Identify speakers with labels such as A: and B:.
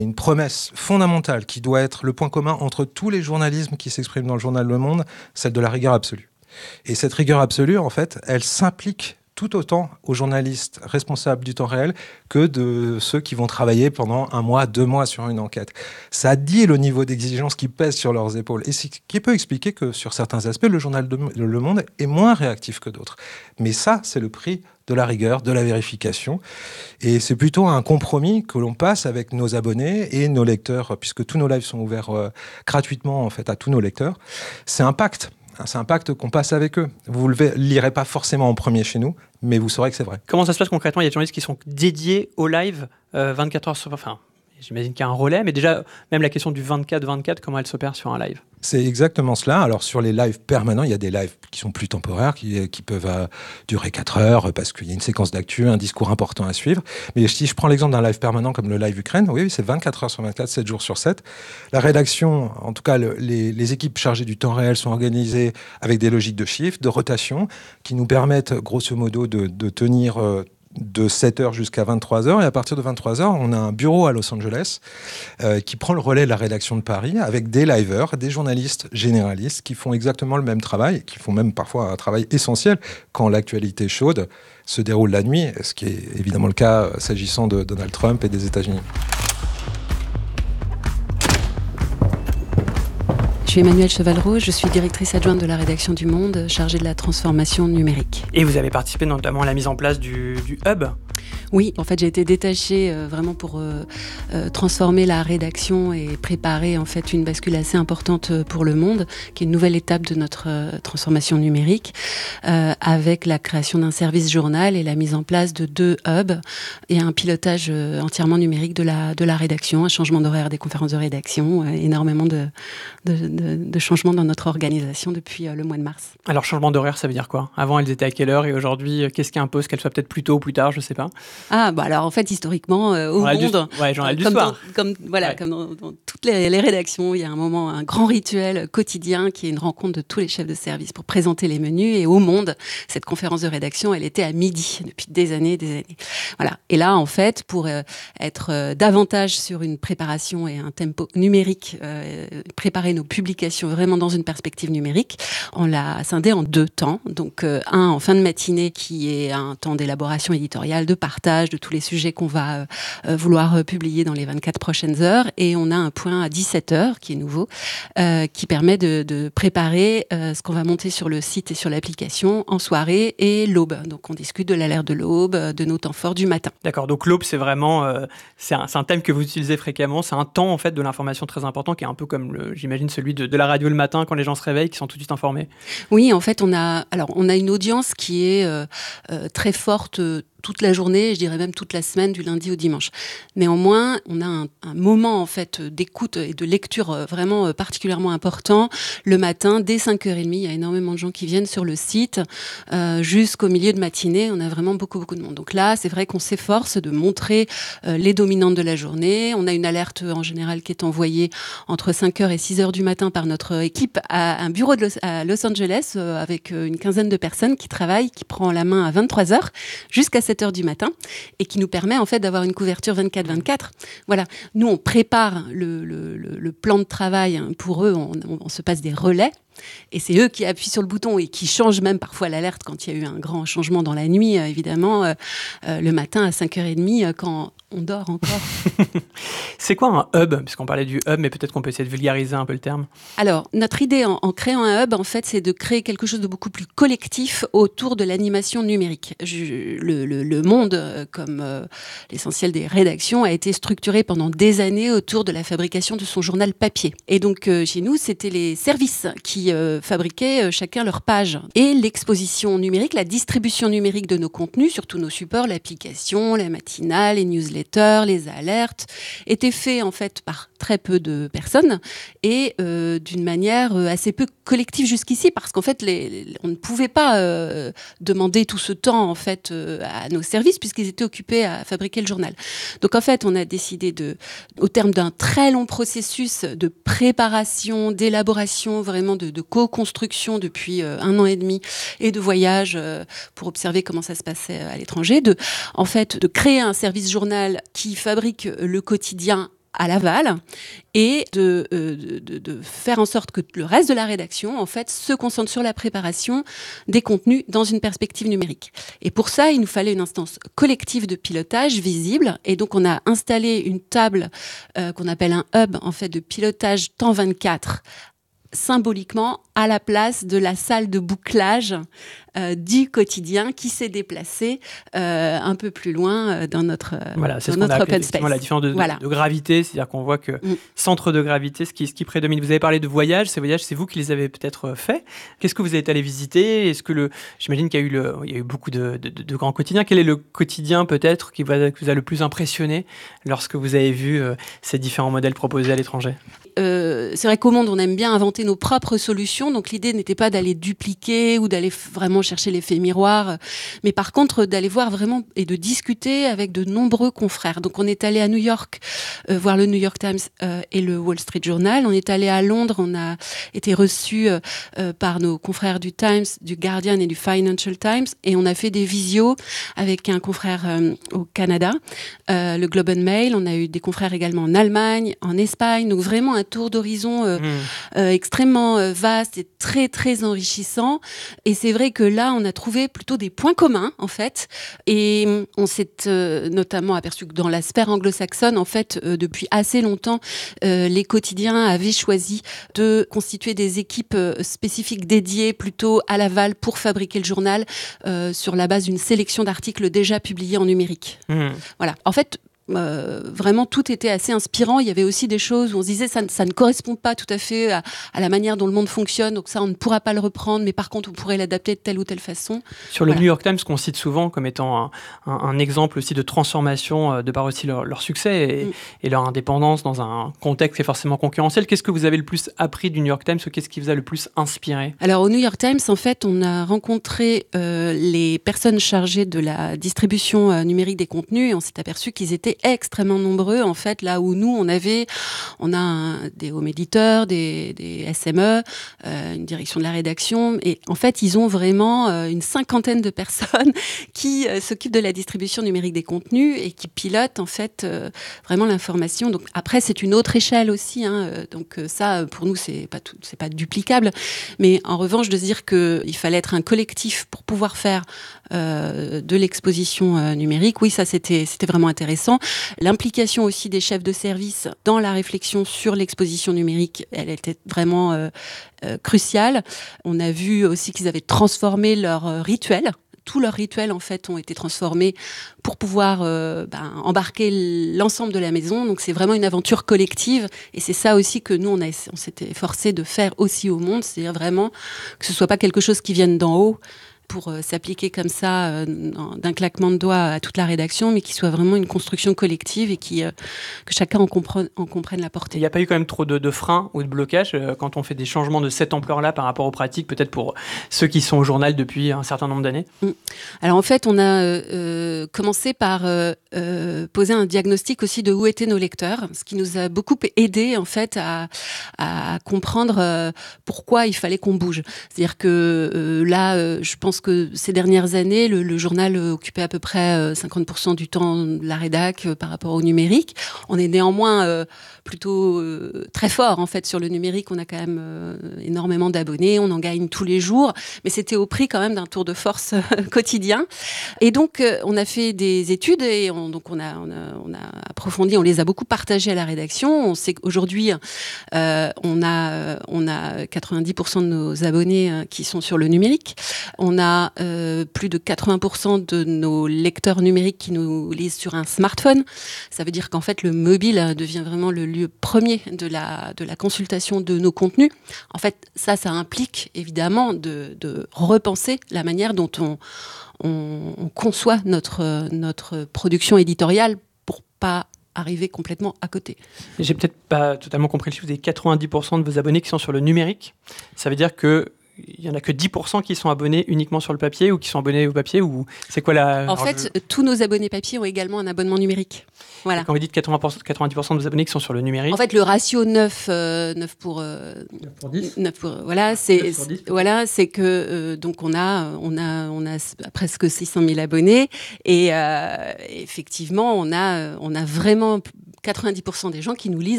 A: Une promesse fondamentale qui doit être le point commun entre tous les journalismes qui s'expriment dans le journal Le Monde, celle de la rigueur absolue. Et cette rigueur absolue, en fait, elle s'implique tout autant aux journalistes responsables du temps réel que de ceux qui vont travailler pendant 1 mois, 2 mois sur une enquête. Ça dit le niveau d'exigence qui pèse sur leurs épaules. Et ce qui peut expliquer que sur certains aspects, le journal Le Monde est moins réactif que d'autres. Mais ça, c'est le prix de la rigueur, de la vérification. Et c'est plutôt un compromis que l'on passe avec nos abonnés et nos lecteurs, puisque tous nos lives sont ouverts gratuitement en fait, à tous nos lecteurs. C'est un pacte. C'est un pacte qu'on passe avec eux. Vous ne le lirez pas forcément en premier chez nous, mais vous saurez que c'est vrai.
B: Comment ça se passe concrètement ? Il y a des journalistes qui sont dédiés au live 24 heures sur... Enfin, j'imagine qu'il y a un relais, mais déjà, même la question du 24-24, comment elle s'opère sur un live ?
A: C'est exactement cela. Alors, sur les lives permanents, il y a des lives qui sont plus temporaires, qui peuvent durer 4 heures, parce qu'il y a une séquence d'actu, un discours important à suivre. Mais si je prends l'exemple d'un live permanent comme le live Ukraine, oui, c'est 24 heures sur 24, 7 jours sur 7. La rédaction, en tout cas, les équipes chargées du temps réel sont organisées avec des logiques de chiffres, de rotation, qui nous permettent, grosso modo, de tenir... de 7h jusqu'à 23h, et à partir de 23h, on a un bureau à Los Angeles qui prend le relais de la rédaction de Paris avec des liveurs, des journalistes généralistes qui font exactement le même travail, qui font même parfois un travail essentiel quand l'actualité chaude se déroule la nuit, ce qui est évidemment le cas s'agissant de Donald Trump et des États-Unis.
C: Je suis Emmanuelle Chevalreau, je suis directrice adjointe de la rédaction du Monde, chargée de la transformation numérique.
B: Et vous avez participé notamment à la mise en place du hub ?
C: Oui, en fait, j'ai été détachée vraiment pour transformer la rédaction et préparer en fait une bascule assez importante pour Le Monde, qui est une nouvelle étape de notre transformation numérique, avec la création d'un service journal et la mise en place de 2 hubs et un pilotage entièrement numérique de la rédaction, un changement d'horaire des conférences de rédaction, énormément de changements dans notre organisation depuis le mois de mars.
B: Alors, changement d'horaire, ça veut dire quoi ? Avant, elles étaient à quelle heure ? Et aujourd'hui, qu'est-ce qui impose qu'elles soient peut-être plus tôt ou plus tard ? Je ne sais pas.
C: Ah, bah alors en fait, historiquement, au Monde,
B: journal du soir.
C: Comme dans toutes les rédactions, il y a un grand rituel quotidien qui est une rencontre de tous les chefs de service pour présenter les menus. Et au Monde, cette conférence de rédaction, elle était à midi depuis des années. Voilà. Et là, en fait, pour être davantage sur une préparation et un tempo numérique, préparer nos publications vraiment dans une perspective numérique, on l'a scindé en 2 temps. Donc, un en fin de matinée qui est un temps d'élaboration éditoriale, de partage de tous les sujets qu'on va vouloir publier dans les 24 prochaines heures. Et on a un point à 17h qui est nouveau, qui permet de préparer ce qu'on va monter sur le site et sur l'application en soirée et l'aube. Donc, on discute de l'alerte de l'aube, de nos temps forts du matin.
B: D'accord, donc l'aube, c'est vraiment c'est un thème que vous utilisez fréquemment. C'est un temps en fait de l'information très important qui est un peu comme, j'imagine, celui de la radio le matin quand les gens se réveillent, qui sont tout de suite informés.
C: Oui, en fait, on a une audience qui est très forte toute la journée, je dirais même toute la semaine, du lundi au dimanche. Néanmoins, on a un moment en fait d'écoute et de lecture vraiment particulièrement important. Le matin, dès 5h30, il y a énormément de gens qui viennent sur le site. Jusqu'au milieu de matinée, on a vraiment beaucoup de monde. Donc là, c'est vrai qu'on s'efforce de montrer les dominantes de la journée. On a une alerte en général qui est envoyée entre 5h et 6h du matin par notre équipe à un bureau à Los Angeles avec une quinzaine de personnes qui travaillent, qui prend la main à 23h jusqu'à 7h du matin et qui nous permet en fait d'avoir une couverture 24/24. Voilà, nous on prépare le plan de travail pour eux, on se passe des relais. Et c'est eux qui appuient sur le bouton et qui changent même parfois l'alerte quand il y a eu un grand changement dans la nuit, évidemment, le matin à 5h30 quand on dort encore.
B: C'est quoi un hub ? Puisqu'on parlait du hub, mais peut-être qu'on peut essayer de vulgariser un peu le terme.
C: Alors, notre idée en créant un hub, en fait, c'est de créer quelque chose de beaucoup plus collectif autour de l'animation numérique. Le Monde, comme l'essentiel des rédactions, a été structuré pendant des années autour de la fabrication de son journal papier. Et donc, chez nous, c'était les services qui fabriquaient chacun leur page. Et l'exposition numérique, la distribution numérique de nos contenus sur tous nos supports, l'application, la matinale, les newsletters, les alertes, était fait en fait par très peu de personnes et d'une manière assez peu collective jusqu'ici, parce qu'en fait, on ne pouvait pas demander tout ce temps en fait à nos services puisqu'ils étaient occupés à fabriquer le journal. Donc en fait, on a décidé au terme d'un très long processus de préparation, d'élaboration, vraiment de co-construction depuis 1 an et demi et de voyage pour observer comment ça se passait à l'étranger, de créer un service journal qui fabrique le quotidien à l'aval et de faire en sorte que le reste de la rédaction, en fait, se concentre sur la préparation des contenus dans une perspective numérique. Et pour ça, il nous fallait une instance collective de pilotage visible. Et donc, on a installé une table qu'on appelle un hub, en fait, de pilotage temps 24, symboliquement à la place de la salle de bouclage du quotidien qui s'est déplacée un peu plus loin dans notre
B: voilà, c'est
C: dans
B: ce qu'on
C: notre
B: a appelé
C: open space.
B: la différence de gravité, c'est-à-dire qu'on voit que centre de gravité, ce qui prédomine. Vous avez parlé de voyages, ces voyages, c'est vous qui les avez peut-être faits. Qu'est-ce que vous êtes allé visiter? Est-ce que j'imagine qu'il y a eu beaucoup de grands quotidiens. Quel est le quotidien peut-être qui vous a le plus impressionné lorsque vous avez vu ces différents modèles proposés à l'étranger?
C: C'est vrai qu'au Monde, on aime bien inventer nos propres solutions. Donc l'idée n'était pas d'aller dupliquer ou d'aller vraiment chercher l'effet miroir, mais par contre d'aller voir vraiment et de discuter avec de nombreux confrères. Donc on est allé à New York voir le New York Times et le Wall Street Journal. On est allé à Londres, on a été reçus par nos confrères du Times, du Guardian et du Financial Times, et on a fait des visios avec un confrère au Canada, le Globe and Mail. On a eu des confrères également en Allemagne, en Espagne. Donc vraiment un tour d'horizon extrêmement vaste et très très enrichissant. Et c'est vrai que là, on a trouvé plutôt des points communs en fait. Et on s'est notamment aperçu que dans la sphère anglo-saxonne, en fait, depuis assez longtemps, les quotidiens avaient choisi de constituer des équipes spécifiques dédiées plutôt à l'aval pour fabriquer le journal sur la base d'une sélection d'articles déjà publiés en numérique. Voilà. En fait, vraiment tout était assez inspirant. Il y avait aussi des choses où on se disait ça ne correspond pas tout à fait à la manière dont le monde fonctionne, donc ça on ne pourra pas le reprendre, mais par contre on pourrait l'adapter de telle ou telle façon.
B: Sur le New York Times, qu'on cite souvent comme étant un exemple aussi de transformation de par aussi leur succès et leur indépendance dans un contexte qui est forcément concurrentiel. Qu'est-ce que vous avez le plus appris du New York Times ou qu'est-ce qui vous a le plus inspiré?
C: Alors au New York Times, en fait, on a rencontré les personnes chargées de la distribution numérique des contenus et on s'est aperçu qu'ils étaient extrêmement nombreux, en fait, là où nous, on a des home éditeurs, des SME, une direction de la rédaction, et en fait, ils ont vraiment une 50aine de personnes qui s'occupent de la distribution numérique des contenus et qui pilotent, en fait, vraiment l'information. Donc après, c'est une autre échelle aussi, donc ça, pour nous, c'est pas duplicable, mais en revanche, de se dire qu'il fallait être un collectif pour pouvoir faire de l'exposition numérique, oui, ça, c'était vraiment intéressant. L'implication aussi des chefs de service dans la réflexion sur l'exposition numérique, elle était vraiment cruciale. On a vu aussi qu'ils avaient transformé leurs rituels. Tous leurs rituels, en fait, ont été transformés pour pouvoir embarquer l'ensemble de la maison. Donc, c'est vraiment une aventure collective. Et c'est ça aussi que nous, on s'était efforcé de faire aussi au Monde. C'est-à-dire vraiment que ce soit pas quelque chose qui vienne d'en haut pour s'appliquer comme ça d'un claquement de doigts à toute la rédaction, mais qui soit vraiment une construction collective et que chacun en comprenne la portée.
B: Il n'y a pas eu quand même trop de freins ou de blocages quand on fait des changements de cette ampleur-là par rapport aux pratiques, peut-être pour ceux qui sont au journal depuis un certain nombre d'années?
C: Alors en fait, on a commencé par poser un diagnostic aussi de où étaient nos lecteurs, ce qui nous a beaucoup aidé en fait à comprendre pourquoi il fallait qu'on bouge. C'est-à-dire que là, je pense que ces dernières années, le journal occupait à peu près 50% du temps de la rédac par rapport au numérique. On est néanmoins plutôt très fort en fait sur le numérique. On a quand même énormément d'abonnés, on en gagne tous les jours, mais c'était au prix quand même d'un tour de force quotidien. Et donc on a fait des études et on a approfondi, on les a beaucoup partagées à la rédaction. On sait qu'aujourd'hui on a 90% de nos abonnés qui sont sur le numérique. On a plus de 80% de nos lecteurs numériques qui nous lisent sur un smartphone. Ça veut dire qu'en fait, le mobile devient vraiment le lieu premier de la consultation de nos contenus. En fait, ça implique évidemment de repenser la manière dont on conçoit notre production éditoriale pour pas arriver complètement à côté.
B: J'ai peut-être pas totalement compris le chiffre. Vous avez 90% de vos abonnés qui sont sur le numérique. Ça veut dire que il n'y en a que 10% qui sont abonnés uniquement sur le papier ou qui sont abonnés au papier, ou c'est quoi la...
C: En fait, tous nos abonnés papier ont également un abonnement numérique. Voilà.
B: Et quand vous dites 90% de vos abonnés qui sont sur le numérique...
C: En fait, le ratio 9 pour
B: 10.
C: Voilà, c'est que donc on a presque 600 000 abonnés et effectivement, on a vraiment 90% des gens qui nous lisent